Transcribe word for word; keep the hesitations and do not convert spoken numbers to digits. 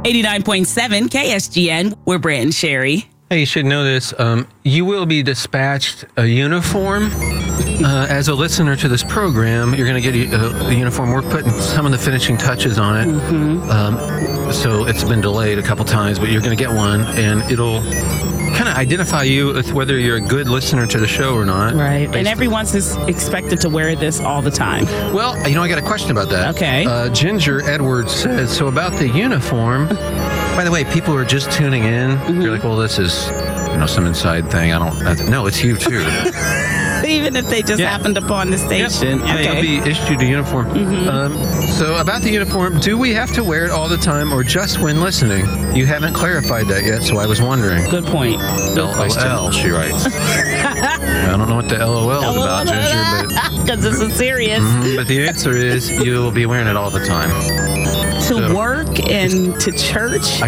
eighty-nine point seven K S G N. We're Brant and Sherry. Hey, you should know this. Um, you will be dispatched a uniform. Uh, as a listener to this program, you're going to get a, a uniform. We're putting some of the finishing touches on it. Mm-hmm. Um, so it's been delayed a couple times, but you're going to get one, and it'll kind of identify you with whether you're a good listener to the show or not. Right. And everyone's is expected to wear this all the time. Well, you know, I got a question about that. Okay. Uh, Ginger Edwards says, so about the uniform, by the way, people are just tuning in. Mm-hmm. You're like, well, this is, you know, some inside thing. I don't, I, no, it's you too. Even if they just yeah. happened upon the station. Yep. Yeah, okay. You'll be issued a uniform. Mm-hmm. Um, so about the uniform, do we have to wear it all the time or just when listening? You haven't clarified that yet, so I was wondering. Good point. L O L, she writes. I don't know what the L O L is about, Ginger, but because this is serious. Mm-hmm, but the answer is you'll be wearing it all the time. To so, work and to church?